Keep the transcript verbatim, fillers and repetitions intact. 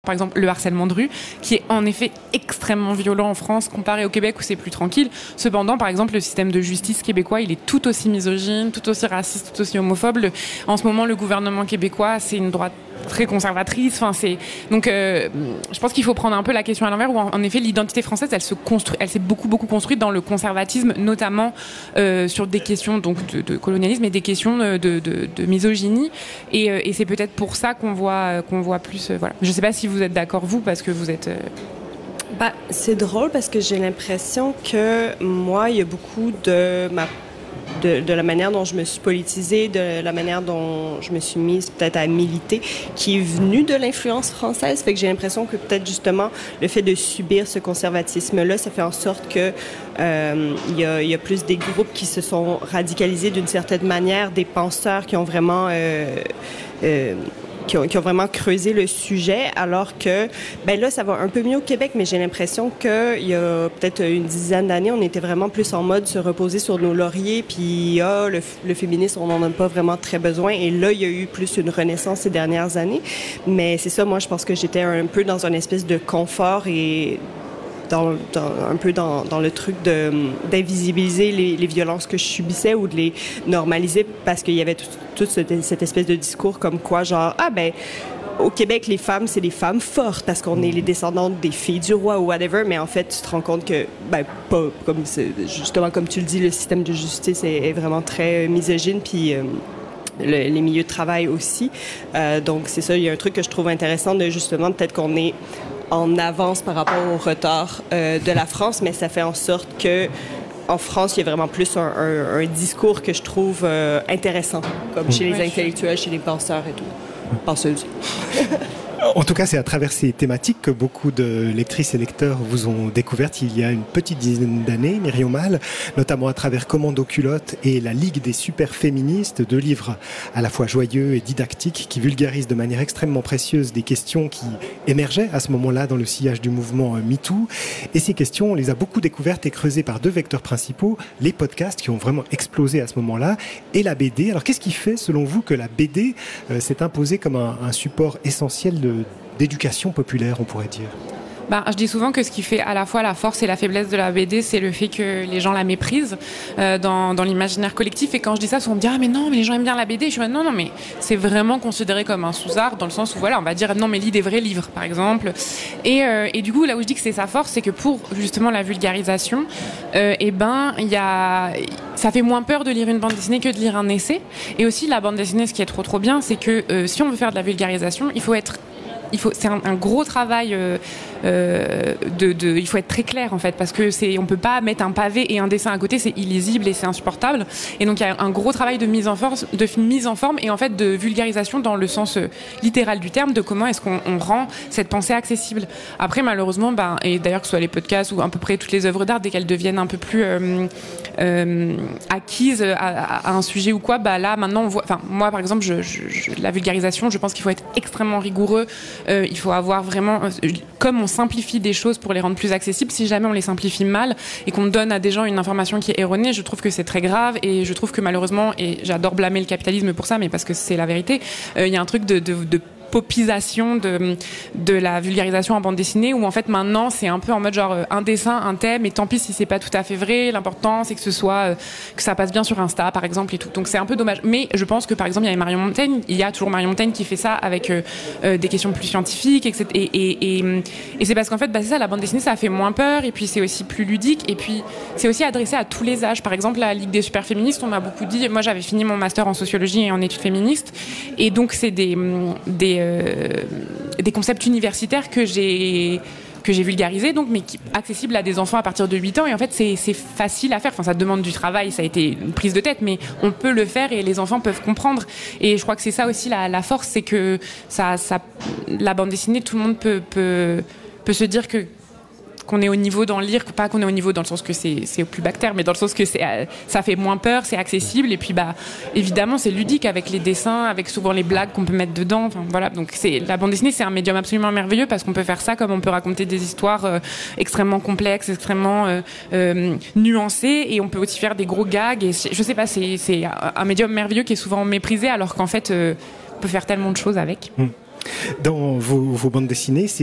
Par exemple, le harcèlement de rue, qui est en effet extrêmement violent en France, comparé au Québec où c'est plus tranquille. Cependant, par exemple, le système de justice québécois, il est tout aussi misogyne, tout aussi raciste, tout aussi homophobe. Le, en ce moment, le gouvernement québécois, c'est une droite très conservatrice. Enfin, c'est donc, euh, je pense qu'il faut prendre un peu la question à l'envers. Où en, en effet, l'identité française, elle se construit, elle s'est beaucoup beaucoup construite dans le conservatisme, notamment euh, sur des questions donc de, de colonialisme et des questions de, de, de misogynie. Et, euh, et c'est peut-être pour ça qu'on voit qu'on voit plus. Euh, voilà. Je sais pas si vous êtes d'accord, vous, parce que vous êtes... Euh... Bah, c'est drôle parce que j'ai l'impression que moi, il y a beaucoup de, ma, de, de la manière dont je me suis politisée, de la manière dont je me suis mise peut-être à militer, qui est venue de l'influence française. Fait que j'ai l'impression que peut-être justement le fait de subir ce conservatisme-là, ça fait en sorte que euh, il y a, il y a plus des groupes qui se sont radicalisés d'une certaine manière, des penseurs qui ont vraiment... Euh, euh, Qui ont, qui ont vraiment creusé le sujet, alors que, ben là, ça va un peu mieux au Québec, mais j'ai l'impression qu'il y a peut-être une dizaine d'années, on était vraiment plus en mode se reposer sur nos lauriers, puis ah, le, le féminisme, on n'en a pas vraiment très besoin. Et là, il y a eu plus une renaissance ces dernières années. Mais c'est ça, moi, je pense que j'étais un peu dans une espèce de confort et... Dans, dans, un peu dans, dans le truc de, d'invisibiliser les, les violences que je subissais ou de les normaliser parce qu'il y avait toute tout cette, cette espèce de discours comme quoi, genre, ah ben, au Québec, les femmes, c'est des femmes fortes parce qu'on est les descendantes des filles du roi ou whatever, mais en fait, tu te rends compte que, ben, pas, comme c'est, justement, comme tu le dis, le système de justice est, est vraiment très misogyne, puis... Euh, Le, les milieux de travail aussi. Euh, donc, c'est ça, il y a un truc que je trouve intéressant de justement, peut-être qu'on est en avance par rapport au retard euh, de la France, mais ça fait en sorte que en France, il y a vraiment plus un, un, un discours que je trouve euh, intéressant, comme chez les ouais, intellectuels, chez les penseurs et tout. Penseuses. En tout cas, c'est à travers ces thématiques que beaucoup de lectrices et lecteurs vous ont découvertes il y a une petite dizaine d'années, Myriam Mal, notamment à travers Commando Culotte et la Ligue des super féministes, deux livres à la fois joyeux et didactiques qui vulgarisent de manière extrêmement précieuse des questions qui émergeaient à ce moment-là dans le sillage du mouvement MeToo. Et ces questions, on les a beaucoup découvertes et creusées par deux vecteurs principaux, les podcasts qui ont vraiment explosé à ce moment-là et la B D. Alors qu'est-ce qui fait, selon vous, que la B D euh, s'est imposée comme un, un support essentiel de d'éducation populaire, on pourrait dire? Ben, je dis souvent que ce qui fait à la fois la force et la faiblesse de la B D, c'est le fait que les gens la méprisent euh, dans, dans l'imaginaire collectif. Et quand je dis ça, souvent on me dit « Ah mais non, mais les gens aiment bien la B D ». Je suis « Non, non, mais c'est vraiment considéré comme un sous-art dans le sens où, voilà, on va dire « Non, mais lis des vrais livres, par exemple ». Et, euh, et du coup, là où je dis que c'est sa force, c'est que pour justement la vulgarisation, euh, eh ben, y a... ça fait moins peur de lire une bande dessinée que de lire un essai. Et aussi, la bande dessinée, ce qui est trop trop bien, c'est que euh, si on veut faire de la vulgarisation, il faut être Il faut, c'est un, un gros travail euh, euh, de, de, il faut être très clair en fait, parce que c'est, on peut pas mettre un pavé et un dessin à côté, c'est illisible et c'est insupportable. Et donc il y a un gros travail de mise en forme, de mise en forme et en fait de vulgarisation dans le sens euh, littéral du terme, de comment est-ce qu'on on rend cette pensée accessible. Après malheureusement, ben, et d'ailleurs que ce soit les podcasts ou à peu près toutes les œuvres d'art, dès qu'elles deviennent un peu plus euh, euh, acquises à, à, à un sujet ou quoi, bah là maintenant on voit, enfin moi par exemple, je, je, je, la vulgarisation, je pense qu'il faut être extrêmement rigoureux. Euh, il faut avoir vraiment, euh, comme on simplifie des choses pour les rendre plus accessibles, si jamais on les simplifie mal et qu'on donne à des gens une information qui est erronée, je trouve que c'est très grave et je trouve que malheureusement, et j'adore blâmer le capitalisme pour ça, mais parce que c'est la vérité, il euh, y a un truc de, de, de popisation de, de la vulgarisation en bande dessinée où en fait maintenant c'est un peu en mode genre un dessin, un thème et tant pis si c'est pas tout à fait vrai, l'important c'est que ce soit que ça passe bien sur Insta par exemple et tout, donc c'est un peu dommage, mais je pense que par exemple il y avait Marion Montaigne, il y a toujours Marion Montaigne qui fait ça avec euh, euh, des questions plus scientifiques et, et, et, et, et c'est parce qu'en fait bah, c'est ça, la bande dessinée ça fait moins peur et puis c'est aussi plus ludique et puis c'est aussi adressé à tous les âges. Par exemple la Ligue des super féministes, on m'a beaucoup dit, moi j'avais fini mon master en sociologie et en études féministes et donc c'est des, des Euh, des concepts universitaires que j'ai que j'ai vulgarisé donc mais qui accessible à des enfants à partir de huit ans et en fait c'est c'est facile à faire, enfin ça demande du travail, ça a été une prise de tête mais on peut le faire et les enfants peuvent comprendre et je crois que c'est ça aussi la la force, c'est que ça ça la bande dessinée, tout le monde peut peut peut se dire que qu'on est au niveau dans le lire, pas qu'on est au niveau dans le sens que c'est, c'est au plus bactère, mais dans le sens que c'est, ça fait moins peur, c'est accessible, et puis bah, évidemment c'est ludique avec les dessins, avec souvent les blagues qu'on peut mettre dedans, enfin voilà, donc c'est, la bande dessinée c'est un médium absolument merveilleux parce qu'on peut faire ça comme on peut raconter des histoires euh, extrêmement complexes, extrêmement euh, euh, nuancées, et on peut aussi faire des gros gags, et je sais pas, c'est, c'est un médium merveilleux qui est souvent méprisé alors qu'en fait euh, on peut faire tellement de choses avec. Mmh. Dans vos, vos bandes dessinées, c'est